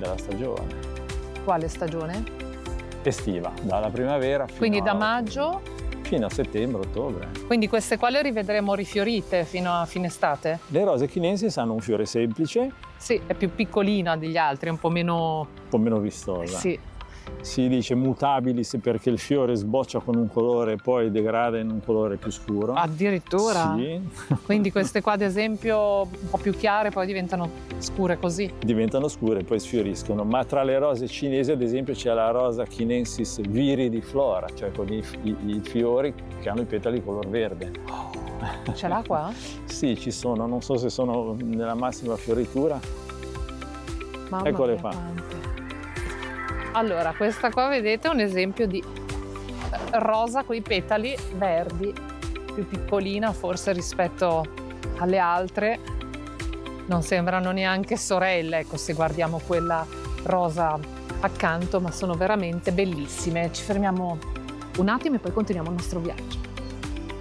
della stagione. Quale stagione? Estiva, dalla primavera Quindi da maggio? Fino a settembre, ottobre. Quindi queste qua le rivedremo rifiorite fino a fine estate? Le rose chinensis hanno un fiore semplice, Sì, è più piccolina degli altri, è un po' meno... un po' meno vistosa. Sì. Si dice mutabilis perché il fiore sboccia con un colore e poi degrada in un colore più scuro. Addirittura? Sì. Quindi queste qua ad esempio un po' più chiare poi diventano scure così? Diventano scure e poi sfioriscono, ma tra le rose cinesi ad esempio c'è la rosa chinensis viridiflora, cioè con i fiori che hanno i petali color verde. Ce l'ha qua? Sì, ci sono, non so se sono nella massima fioritura. Mamma Eccole mia, qua. quante. Allora, questa qua vedete è un esempio di rosa con i petali verdi, più piccolina forse rispetto alle altre. Non sembrano neanche sorelle, ecco, se guardiamo quella rosa accanto, ma sono veramente bellissime. Ci fermiamo un attimo e poi continuiamo il nostro viaggio.